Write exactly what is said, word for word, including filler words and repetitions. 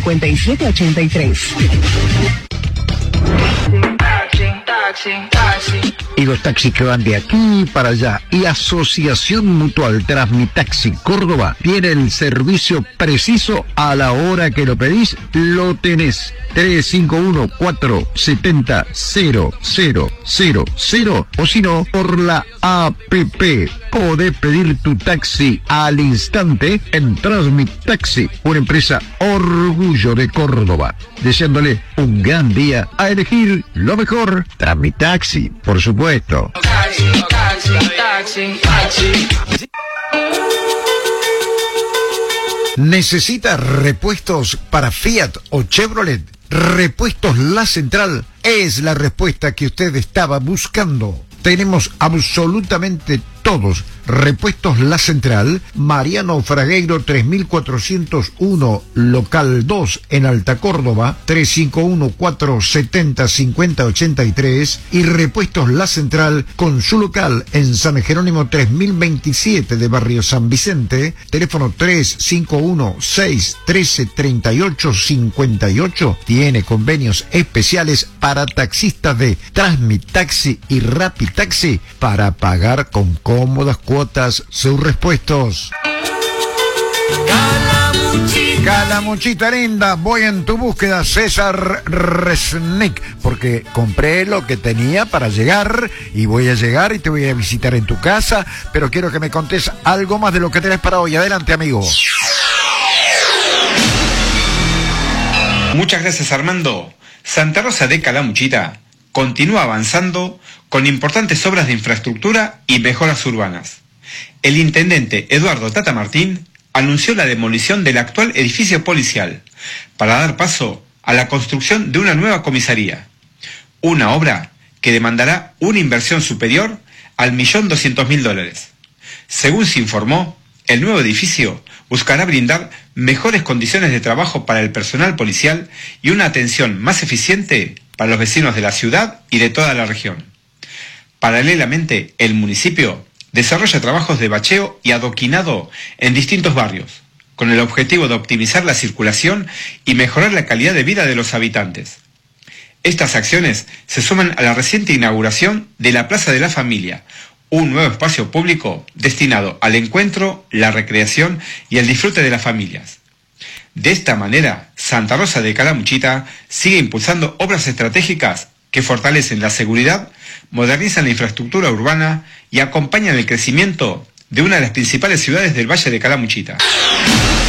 cincuenta y siete ochenta y tres. Y los taxis que van de aquí para allá. Y Asociación Mutual Transmitaxi Córdoba tiene el servicio preciso a la hora que lo pedís, lo tenés. tres cinco uno, cuatro siete cero, cero cero cero cero o si no, por la A P P. Podés pedir tu taxi al instante en Transmitaxi, una empresa orgullo de Córdoba. Deseándole un gran día a elegir lo mejor. Transmitaxi, por supuesto. Taxi, taxi, taxi, taxi. ¿Necesita repuestos para Fiat o Chevrolet? Repuestos La Central es la respuesta que usted estaba buscando. Tenemos absolutamente todos. Repuestos La Central, Mariano Fragueiro tres mil cuatrocientos uno, local dos en Alta Córdoba, tres cinco uno, cuatro siete cero, cinco cero ocho tres, y Repuestos La Central con su local en San Jerónimo tres mil veintisiete de Barrio San Vicente, teléfono tres cinco uno, seis uno tres, tres ocho cinco ocho. Tiene convenios especiales para taxistas de Transmitaxi y Rapitaxi para pagar con cómodas cuotas sus repuestos. Calamuchita. Calamuchita linda, voy en tu búsqueda, César Resnick, porque compré lo que tenía para llegar y voy a llegar y te voy a visitar en tu casa, pero quiero que me contes algo más de lo que tenés para hoy. Adelante, amigo. Muchas gracias, Armando. Santa Rosa de Calamuchita continúa avanzando con importantes obras de infraestructura y mejoras urbanas. El intendente Eduardo Tata Martín anunció la demolición del actual edificio policial para dar paso a la construcción de una nueva comisaría, una obra que demandará una inversión superior al millón doscientos mil dólares. Según se informó, el nuevo edificio buscará brindar mejores condiciones de trabajo para el personal policial y una atención más eficiente para los vecinos de la ciudad y de toda la región. Paralelamente, el municipio desarrolla trabajos de bacheo y adoquinado en distintos barrios, con el objetivo de optimizar la circulación y mejorar la calidad de vida de los habitantes. Estas acciones se suman a la reciente inauguración de la Plaza de la Familia, un nuevo espacio público destinado al encuentro, la recreación y el disfrute de las familias. De esta manera, Santa Rosa de Calamuchita sigue impulsando obras estratégicas que fortalecen la seguridad, modernizan la infraestructura urbana y acompañan el crecimiento de una de las principales ciudades del Valle de Calamuchita.